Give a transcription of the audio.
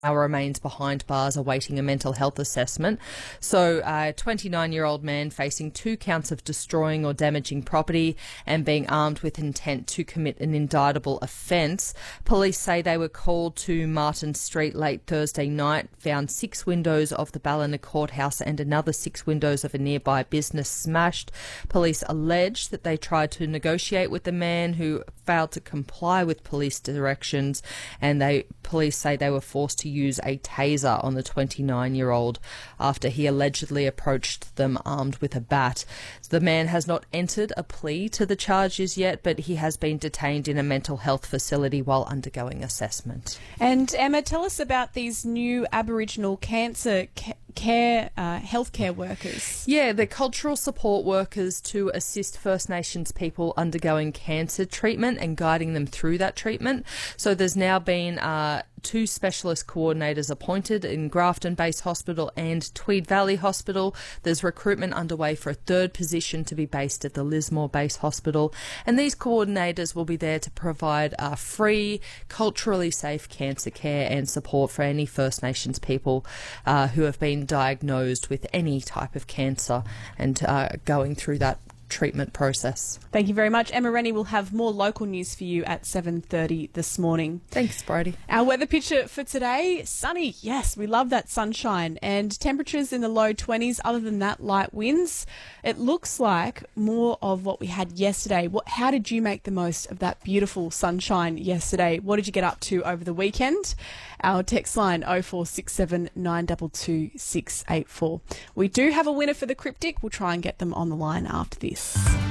now remains behind bars awaiting a mental health assessment. So a 29-year-old man facing 2 counts of destroying or damaging property and being armed with intent to commit an indictable offence. Police say they were called to Martin Street late Thursday night, found 6 windows of the Ballina courthouse and another 6 windows of a nearby business smashed. Police allege that they tried to negotiate with the man who failed to comply with police directions, and police say they were forced to use a taser on the 29-year-old after he allegedly approached them armed with a bat. The man has not entered a plea to the charges yet, but he has been detained in a mental health facility while undergoing assessment. And Emma, tell us about these new Aboriginal cancer healthcare workers. Yeah, they're cultural support workers to assist First Nations people undergoing cancer treatment and guiding them through that treatment. So there's now been 2 specialist coordinators appointed in Grafton Base Hospital and Tweed Valley Hospital. There's recruitment underway for a 3rd position to be based at the Lismore Base Hospital. And these coordinators will be there to provide free, culturally safe cancer care and support for any First Nations people who have been diagnosed with any type of cancer and going through that treatment process. Thank you very much. Emma Rennie will have more local news for you at 7:30 this morning. Thanks, Brody. Our weather picture for today, sunny. Yes, we love that sunshine, and temperatures in the low 20s. Other than that, light winds. It looks like more of what we had yesterday. How did you make the most of that beautiful sunshine yesterday? What did you get up to over the weekend? Our text line 0467 922 684. We do have a winner for the Cryptic. We'll try and get them on the line after this.